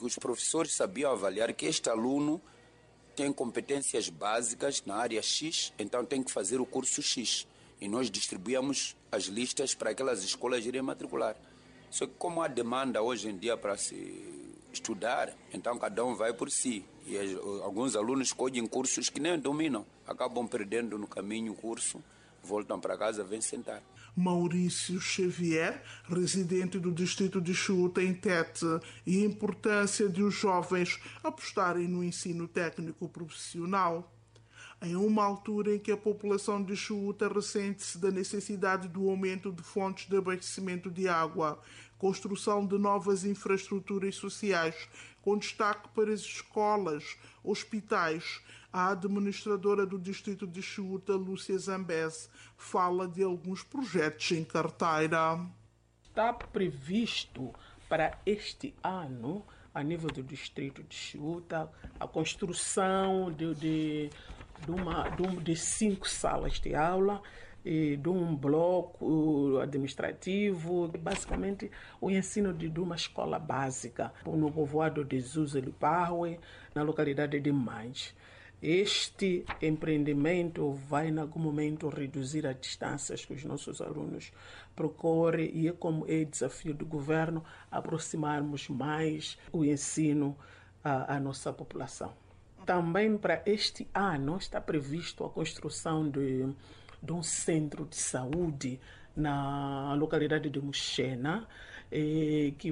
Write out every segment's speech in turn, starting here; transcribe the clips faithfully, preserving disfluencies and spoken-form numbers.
os professores sabiam avaliar que este aluno tem competências básicas na área X, então tem que fazer o curso X. E nós distribuíamos as listas para aquelas escolas irem matricular. Só que como há demanda hoje em dia para se estudar, então cada um vai por si. E alguns alunos escolhem cursos que nem dominam, acabam perdendo no caminho o curso, voltam para casa, vêm sentar. Maurício Xavier, residente do distrito de Chiuta, em Tete, e a importância de os jovens apostarem no ensino técnico profissional. Em uma altura em que a população de Chiuta ressente-se da necessidade do aumento de fontes de abastecimento de água, construção de novas infraestruturas sociais, com destaque para as escolas, hospitais, a administradora do distrito de Chiuta, Lúcia Zambese, fala de alguns projetos em carteira. Está previsto para este ano, a nível do distrito de Chiuta, a construção de, de, de, uma, de, um, de cinco salas de aula, e de um bloco administrativo, basicamente o ensino de, de uma escola básica no povoado de Zuzeliparwe, na localidade de Mães. Este empreendimento vai, em algum momento, reduzir as distâncias que os nossos alunos percorrem e é como é desafio do governo aproximarmos mais o ensino à, à nossa população. Também para este ano está previsto a construção de, de um centro de saúde na localidade de Muxena, eh, que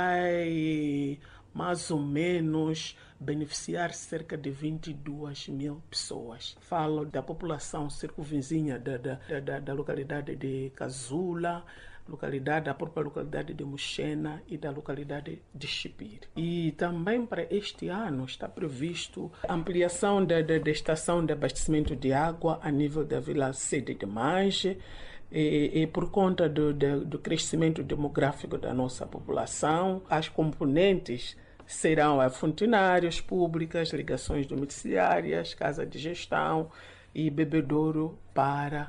vai mais ou menos beneficiar cerca de vinte e duas mil pessoas. Falo da população circunvizinha da, da, da, da localidade de Cazula, localidade, a própria localidade de Muxena e da localidade de Chipir. E também para este ano está previsto a ampliação da, da, da estação de abastecimento de água a nível da Vila Sede de Mange, E, e por conta do, do, do crescimento demográfico da nossa população, as componentes serão a funcionários públicas, ligações domiciliárias, casa de gestão e bebedouro para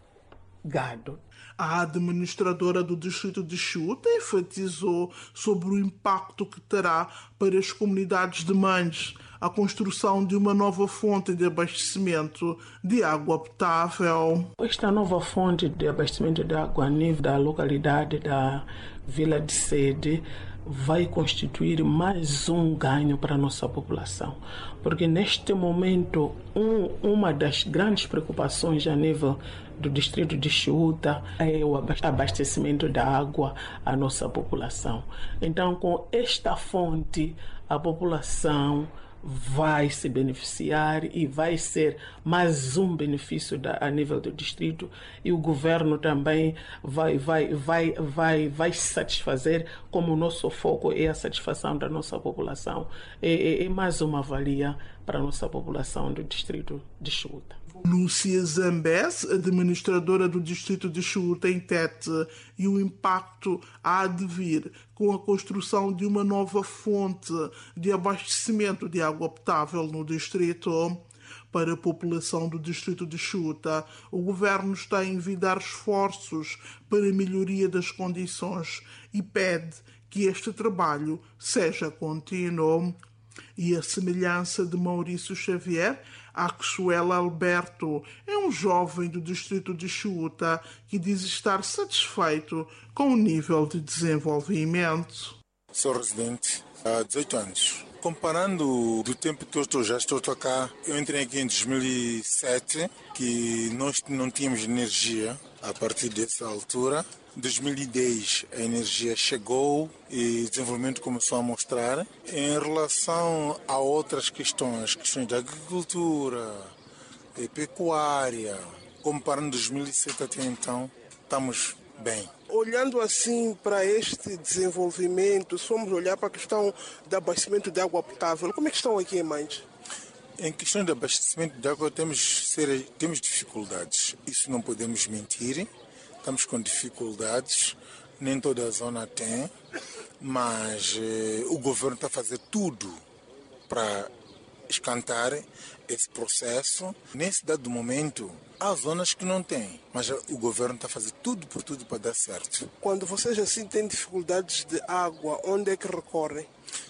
gado. A administradora do distrito de Chiuta enfatizou sobre o impacto que terá para as comunidades de Mães a construção de uma nova fonte de abastecimento de água potável. Esta nova fonte de abastecimento de água a nível da localidade da Vila de Sede vai constituir mais um ganho para a nossa população, porque neste momento um, uma das grandes preocupações a nível do distrito de Chiuta é o abastecimento da água à nossa população. Então, com esta fonte, a população vai se beneficiar e vai ser mais um benefício da, a nível do distrito, e o governo também vai, vai, vai, vai, vai se satisfazer, como o nosso foco é a satisfação da nossa população. É, é, é mais uma valia para a nossa população do distrito de Chiuta. Lúcia Zambese, administradora do distrito de Chiuta, em Tete, e o impacto há de vir com a construção de uma nova fonte de abastecimento de água potável no distrito. Para a população do distrito de Chiuta, o governo está a envidar esforços para a melhoria das condições e pede que este trabalho seja contínuo. E a semelhança de Maurício Xavier, Axuela Alberto é um jovem do distrito de Chiuta que diz estar satisfeito com o nível de desenvolvimento. Sou residente há dezoito anos. Comparando do tempo que eu estou, já estou cá, eu entrei aqui em dois mil e sete, que nós não tínhamos energia a partir dessa altura. Em dois mil e dez a energia chegou e o desenvolvimento começou a mostrar. Em relação a outras questões, questões da agricultura, pecuária, comparando dois mil e sete até então, estamos bem. Olhando assim para este desenvolvimento, se formos olhar para a questão do abastecimento de água potável, como é que estão aqui em Mães? Em questão de abastecimento de água temos, temos dificuldades, isso não podemos mentir. Estamos com dificuldades, nem toda a zona tem, mas eh, o governo está a fazer tudo para escantar esse processo. Nesse dado momento, há zonas que não têm, mas o governo está a fazer tudo por tudo para dar certo. Quando vocês assim têm dificuldades de água, onde é que recorrem?